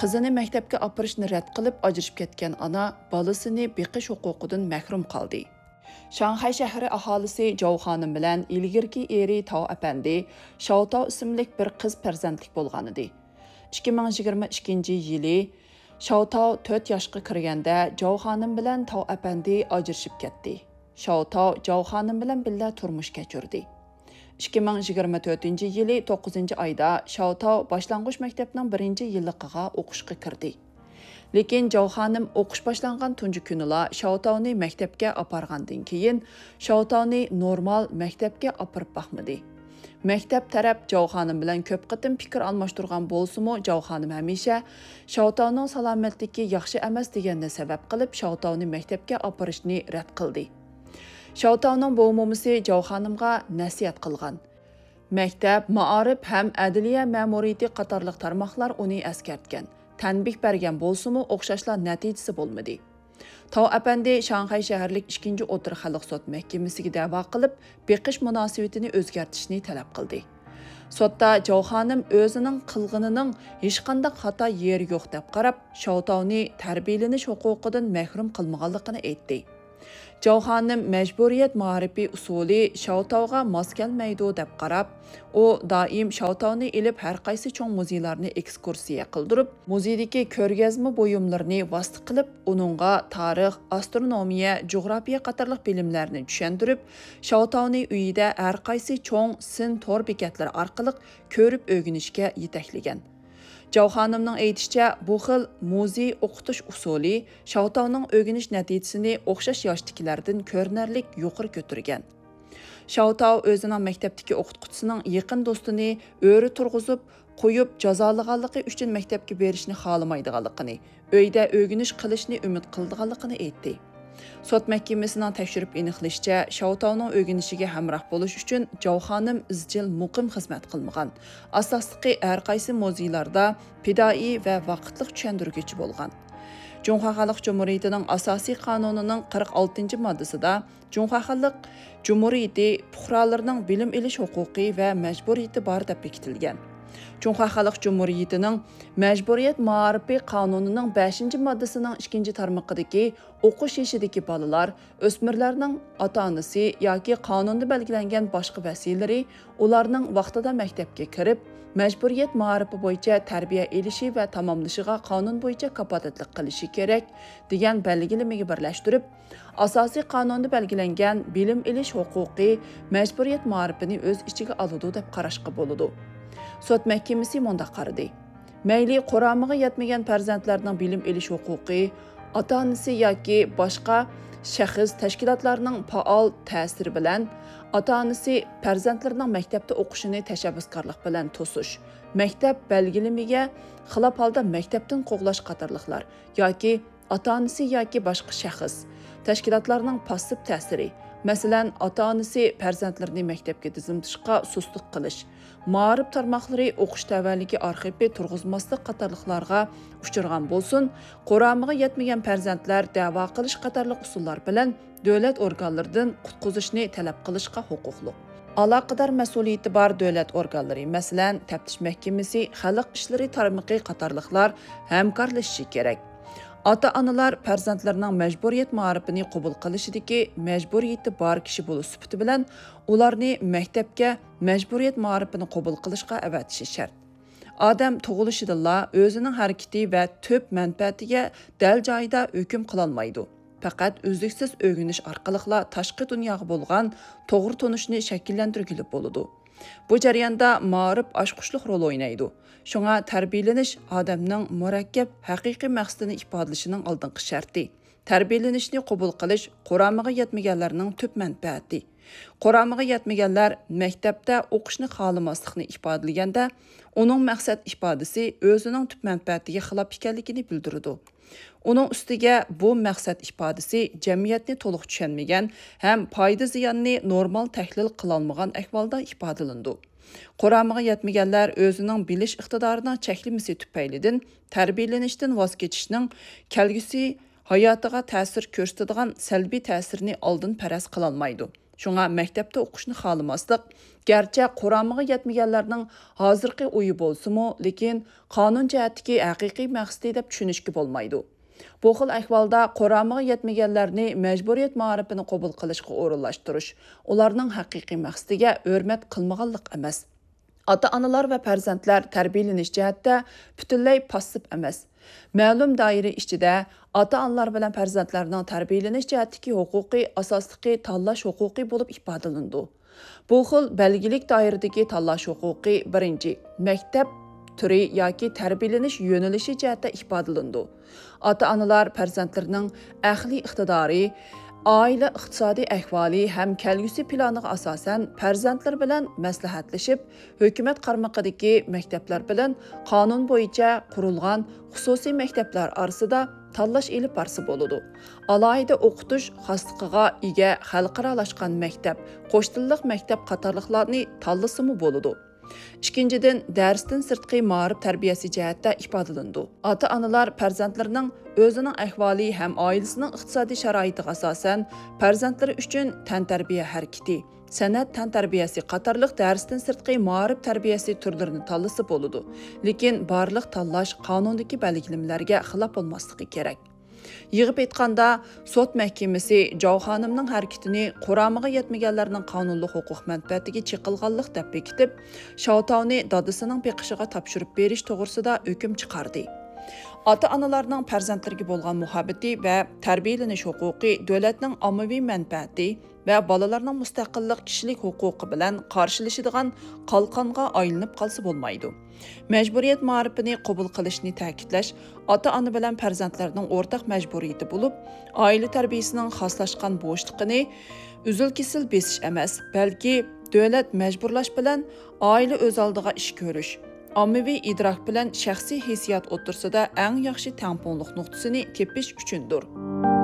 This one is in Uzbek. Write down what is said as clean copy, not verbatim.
Qizini maktabga apirishni rad qilib ajrashib ketgan ana bolasini beqish huquqidan mahrum qoldi. Shanxay shahri aholisi Jow xonim bilan ilgirki eri Tao apandi Shao Tao ismli bir qiz farzandlik bo'lgan edi. 2022-yili Shao Tao 4 yoshga kirganda Jow xonim bilan Tao apandi ajrashib ketdi. Shao Tao Jow xonim bilan birga turmush kechirdi. 2024-yili 9-oyda Shao Tao boshlang'ich maktabning 1-yilligiga o'qishga kirdi. Lekin Jow xonim o'qish boshlangan tunji kunila Shao Taoni maktabga apargandan keyin Shao Taoni normal maktabga apirib baxmadi. Maktab taraf Jow xonim bilan ko'p qatim fikr almashtirgan bo'lsa-mu, Jow xonim hamisha Shao Taoning salomatligi yaxshi emas deganni sabab qilib Shao Taoni maktabga apirishni rad qildi. Shao Taoning bu momisi Jow xonimga nasihat qilgan. Maktab, ma'arif ham adliya ma'muriyati qatorliq tarmoqlar uni eskartgan. Tanbih bergan bo'lsa-mu, o'xshashlar natijasi bo'lmadi. Tao apandi Shanxay shaharlik 2-o'tir xalq sud mahkamasiga da'vo qilib, beqish munosabatini o'zgartirishni talab qildi. Sotda Jow xonim o'zining qilg'inining hech qanday xato yeri yo'q deb qarab, Shao Taoni tarbiyalanish huquqidan mahrum qilmaganligini aytdi. Jow xonim majburiyat ma'rifi usuli Shao Taoga mos kelmaydi deb qarab, u doim Shao Taoni ilib har qaysi cho'ng muzeylarni ekskursiya qildirib, muzeydagi ko'rgazma buyumlarini vosita qilib, uningga tarix, astronomiya, jo'g'rafiya qatorliq bilimlarni tushuntirib, Shao Taoni uyida har qaysi cho'ng sin tor bekatlari orqali ko'rib o'rganishga yetaklagan. Jow xonimning aytishicha, bu xil muzey o'qitish usuli Shao Taoning o'rganish natijasini o'xshash yoshdagilardan ko'rinarlik yuqori ko'targan. Shao Tao o'zining maktabdagi o'qituvchisining yaqin do'stini o'ri turg'izib, qo'yib jazolaganligi uchun maktabga berishni xohlamaydiganligini, uyda o'rganish qilishni umid qildiganligini aytdi. Sud mahkamasining tekshirib aniqlashicha, Shao Taoning o'rganishiga hamroh bo'lish uchun Jow xonim izchil muqim xizmat qilmagan. Asosligi har qaysi muzeylarda pidoi va vaqtliq tushuntiruvchi bo'lgan. Junxo Xalq Jumhuriyatining asosiy qonunining 46-moddasida Junxo Xalq Jumhuriyati fuqarolarining bilim olish huquqi va majburiyati bor deb bekitilgan. Junxo Xalq Jumhuriyatining Majburiyat ma'rifi qonunining 5-moddasining 2-tarmog'idagi o'qish yoshidagi bolalar, o'smirlarning ota-onasi yoki qonunda belgilangan boshqa vasilalari ularning vaqtida maktabga kirib, majburiyat ma'rifi bo'yicha tarbiya elishi va tamomlashiga qonun bo'yicha kapolatlik qilishi kerak degan belgilamaga birlashtirib, asosiy qonunda belgilangan bilim olish huquqi majburiyat ma'rifini o'z ichiga oladi deb qarashga bo'ladi. Sud mahkamasi mundaq qaradi. Mayli quramiga yetmagan farzandlarning bilim olish huquqi ota-onasi yoki boshqa shaxs tashkilotlarning faol ta'siri bilan ota-onasi farzandlarining maktabda o'qishini tashabbuskorlik bilan to'sish, maktab belgilamiga xilof holda maktabdan qo'g'lash qatorliqlar yoki ota-onasi yoki boshqa shaxs tashkilotlarning passiv ta'siri, masalan, ota-onasi farzandlarini maktabga tizimlashga sustlik qilish, ma'rif tarmoqlari o'qish tavalligi arxivi turg'izmaslik qatorliqlarga uchirgan bo'lsin, quramiga yetmagan farzandlar da'vo qilish qatorliq usullar bilan davlat organlaridan qutqizishni talab qilishga huquqli. Aloqador mas'uliyati bor davlat organlari, masalan, taftish mahkamasi, xalq ishlari tarmoqi qatorliqlar hamkorlashishi kerak. Ota-onalar farzandlarining majburiyat ma'rifini qabul qilishidagi majburiyati bor kishi bo'lish sifati bilan ularni maktabga majburiyat ma'rifini qabul qilishga avatishi shart. Odam tug'ilishidala o'zining harakati va tub manfaatiga dal joyida hukm qila olmaydi. Faqat uzluksiz o'rganish orqali tashqi dunyoga bo'lgan to'g'ri tunishni shakllantirgili bo'ladi. Bu jarayonda ma'rif oshqushlik rol o'ynaydi. Shunga tarbiyalanish odamning murakkab haqiqiy maqsadini ifodalashining oldingi sharti. Tarbiyalanishni qabul qilish quramiga yetmaganlarning tub manfaati. Quramiga yetmaganlar maktabda o'qishni xohlamaslikni ifodalaganda, uning maqsad ifodasi o'zining tub manfaatiga xilof ekanligini bildiradi. Uning ustiga bu maqsad ifodasi jamiyatni to'liq tushunmagan ham foyda ziyonni normal tahlil qila olmagan ahvolda ifodalandi. Quramiga yetmaganlar o'zining bilish iqtidorining cheklimasi tufaylidan tarbiyalanishdan voz kechishning kelgusi hayotiga ta'sir ko'rsatadigan salbiy ta'sirini oldin faraz qila olmaydi. Şuna maktabda o'qishni xolamaslik, garchi quromiga yetmaganlarning hozirgi o'yi bo'lsa-mu, lekin qonun jihatdagi haqiqiy maqsadi deb tushunishga bo'lmaydi. Bu xil ahvolda quromiga yetmaganlarni majburiyat ma'rifini qabul qilishga o'rinlashtirish, ularning haqiqiy maqsadiga hurmat qilmaganlik emas. Ota-onalar va farzandlar tarbiyalanish jihatda butunlay passiv emas. Ma'lum doira ichida ota-onalar bilan farzandlarning tarbiyalanish jihatdagi huquqiy asosligi tanlash huquqi bo'lib ifodalandi. Bu xil belgilik doiradagi tanlash huquqi birinchi maktab turi yoki tarbiyalanish yo'nalishi jihatda ifodalandi. Ota-onalar farzandlarining aqliy iqtidori, oila iqtisodiy ahvoli ham kelgusi planiga asosan farzandlar bilan maslahatlashib, hukumat qarmog'idagi maktablar bilan qonun bo'yicha qurilgan xususiy maktablar orasida tanlash elib borsa bo'ladi. Alohida o'qitish xosligiga ega xalqaralashgan maktab, qo'shtilliq maktab qatorliqlarni tanlasimi bo'ladi. İkinchidan, darsdan sirtqi ma'rif tarbiyasi jihatda ifodalandi. Ota-onalar farzandlarining o'zining ahvoli ham oilasining iqtisodiy sharoitiga asosan farzandlari uchun tantarbiya harakati, san'at tantarbiyasi qatorliq darsdan sirtqi ma'rif tarbiyasi turlarini tanlasa bo'ladi. Lekin barliq tanlash qonundagi belgilamalariga xilof bo'lmasligi kerak. Yig'ib aytganda, sot mahkamasi Jovxonimning harakatini quromiga yetmaganlarning qonunli huquq manfaatiga chiqilganlik deb bekitib, Shoutovni dadasining beqishiga topshirib berish to'g'risida hukm chiqardi. Ota-onalarning farzandlarga bo'lgan muhabbati va tarbiyalanish huquqi davlatning ommaviy manfaati va bolalarning mustaqillik kishilik huquqi bilan qarshilashadigan qalqonga aylanib qolsa bo'lmaydi. Majburiyat ma'rifini qabul qilishni ta'kidlash ota-ona bilan farzandlarning o'rtaq majburiyati bo'lib, oila tarbiyasining xoslashgan bo'shliqini uzil-kesil besish emas, balki davlat majburlash bilan oila o'z oldiga ish ko'rish, ommaviy idrok bilan shaxsiy hissiyot o'rtasida eng yaxshi tangpungliq nuqtasini tepish uchundir.